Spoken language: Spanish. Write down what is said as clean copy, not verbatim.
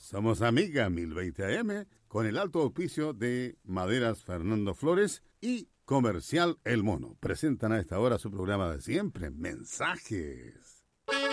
Somos Amiga 1020 AM con el alto auspicio de Maderas Fernando Flores y Comercial El Mono. Presentan a esta hora su programa de siempre, Mensajes.